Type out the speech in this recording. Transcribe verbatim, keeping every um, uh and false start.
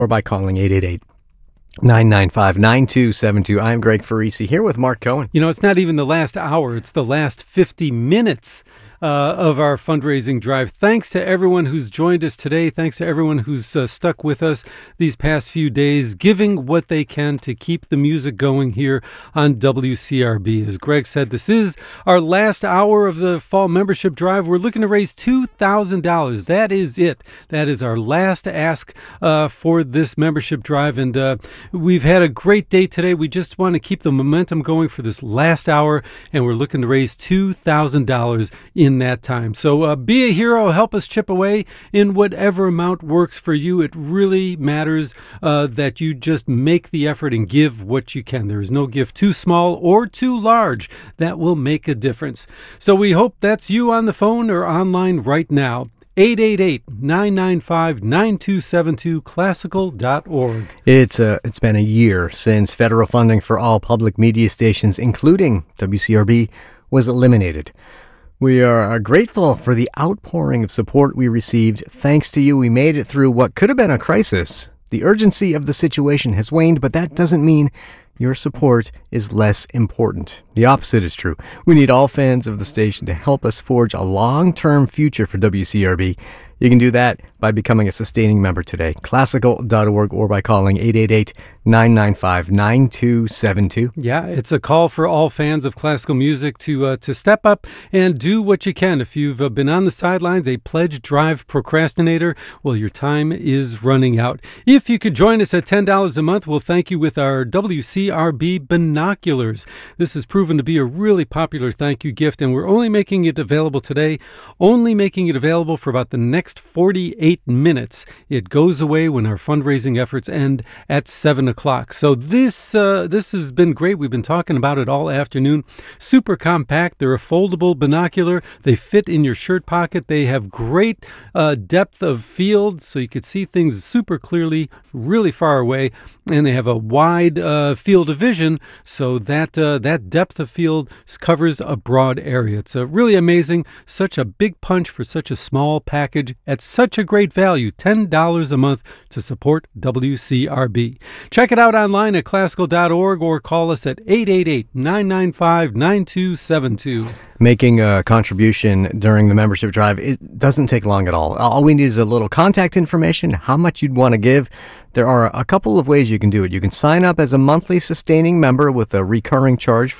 or by calling eight eight eight, nine nine five, nine two seven two. I'm Greg Farisi here with Mark Cohen. You know, it's not even the last hour. It's the last fifty minutes uh, of our fundraising drive. Thanks to everyone who's joined us today. Thanks to everyone who's uh, stuck with us these past few days, giving what they can to keep the music going here on W C R B. As Greg said, this is our last hour of the fall membership drive. We're looking to raise two thousand dollars. That is it. That is our last ask uh, for this membership drive. And uh, we've had a great day today. We just want to keep the momentum going for this last hour, and we're looking to raise two thousand dollars in that time. So uh, be a hero. Help us chip away in whatever amount works for you. It really matters uh, that you just make the effort and give what you can. There is no gift too small or too large that will make a difference. So we hope that's you on the phone or online right now. eight eight eight, nine nine five, nine two seven two, classical dot org. It's uh, it's been a year since federal funding for all public media stations, including W C R B, was eliminated. We are grateful for the outpouring of support we received. Thanks to you, we made it through what could have been a crisis. The urgency of the situation has waned, but that doesn't mean your support is less important. The opposite is true. We need all fans of the station to help us forge a long-term future for W C R B. You can do that by becoming a sustaining member today, classical dot org, or by calling eight eight eight, nine nine five, nine two seven two. Yeah, it's a call for all fans of classical music to uh, to step up and do what you can. If you've uh, been on the sidelines, a pledge drive procrastinator, well, your time is running out. If you could join us at ten dollars a month, we'll thank you with our W C R B binoculars. This has proven to be a really popular thank you gift, and we're only making it available today, only making it available for about the next forty-eight minutes. It goes away when our fundraising efforts end at seven o'clock. So this uh, this has been great. We've been talking about it all afternoon. Super compact. They're a foldable binocular. They fit in your shirt pocket. They have great uh, depth of field, so you could see things super clearly, really far away. And they have a wide uh, field of vision, so that uh, that depth of field covers a broad area. It's uh, really amazing. Such a big punch for such a small package at such a great value, ten dollars a month to support W C R B. Check it out online at classical dot org or call us at eight eight eight, nine nine five, nine two seven two. Making a contribution during the membership drive, it doesn't take long at all. All we need is a little contact information, how much you'd want to give. There are a couple of ways you can do it. You can sign up as a monthly sustaining member with a recurring charge